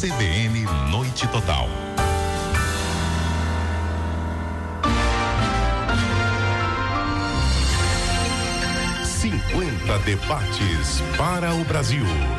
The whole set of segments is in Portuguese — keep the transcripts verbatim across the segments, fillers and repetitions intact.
C B N Noite Total. cinquenta debates para o Brasil.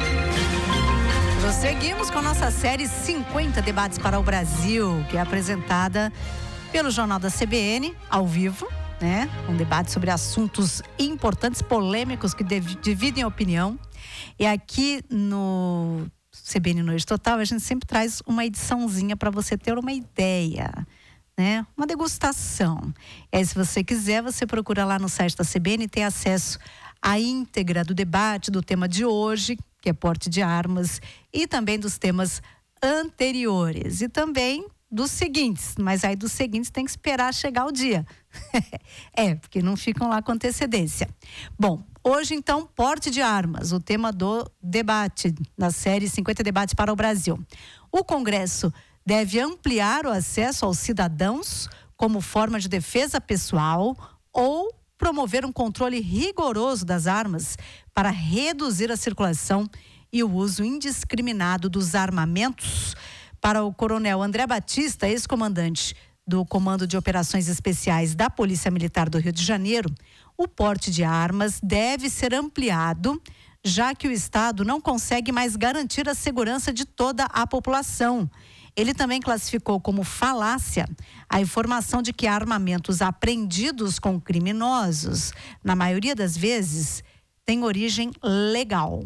Prosseguimos com a nossa série cinquenta debates para o Brasil, que é apresentada pelo Jornal da C B N, ao vivo, né? Um debate sobre assuntos importantes, polêmicos, que div- dividem opinião. E aqui no C B N Noite Total, a gente sempre traz uma ediçãozinha para você ter uma ideia, né? Uma degustação. E aí, se você quiser, você procura lá no site da C B N e tem acesso à íntegra do debate, do tema de hoje, que é porte de armas, e também dos temas anteriores. E também dos seguintes, mas aí dos seguintes tem que esperar chegar o dia. É, porque não ficam lá com antecedência. Bom, hoje então, porte de armas, o tema do debate, da série cinquenta debates para o Brasil. O Congresso deve ampliar o acesso aos cidadãos como forma de defesa pessoal ou promover um controle rigoroso das armas para reduzir a circulação e o uso indiscriminado dos armamentos. Para o coronel André Batista, ex-comandante do Comando de Operações Especiais da Polícia Militar do Rio de Janeiro, o porte de armas deve ser ampliado, já que o Estado não consegue mais garantir a segurança de toda a população. Ele também classificou como falácia a informação de que armamentos apreendidos com criminosos, na maioria das vezes, têm origem legal.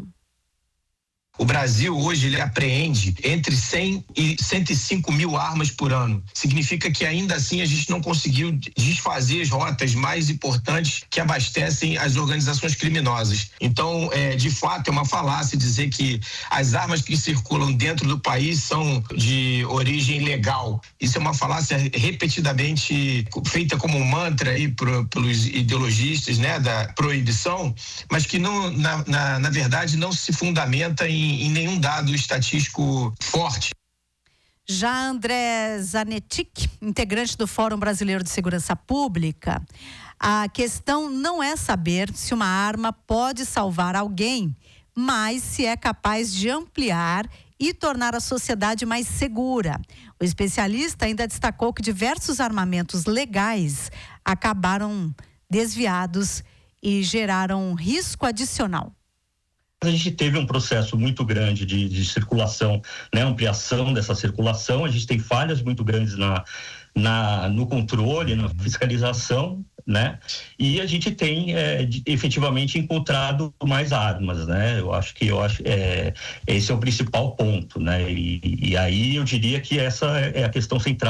O Brasil hoje ele apreende entre cem e cento e cinco mil armas por ano. Significa que ainda assim a gente não conseguiu desfazer as rotas mais importantes que abastecem as organizações criminosas. Então, é, de fato, é uma falácia dizer que as armas que circulam dentro do país são de origem legal. Isso é uma falácia repetidamente feita como um mantra aí pro, pelos ideologistas, né, da proibição, mas que não, na, na, na verdade não se fundamenta em em nenhum dado estatístico forte. Já André Zanetic, integrante do Fórum Brasileiro de Segurança Pública, a questão não é saber se uma arma pode salvar alguém, mas se é capaz de ampliar e tornar a sociedade mais segura. O especialista ainda destacou que diversos armamentos legais acabaram desviados e geraram risco adicional. A gente teve um processo muito grande de, de circulação, né, ampliação dessa circulação. A gente tem falhas muito grandes na, na, no controle, na fiscalização, né? E a gente tem é, de, efetivamente encontrado mais armas, né? Eu acho que eu acho é, esse é o principal ponto, né? E, e aí eu diria que essa é a questão central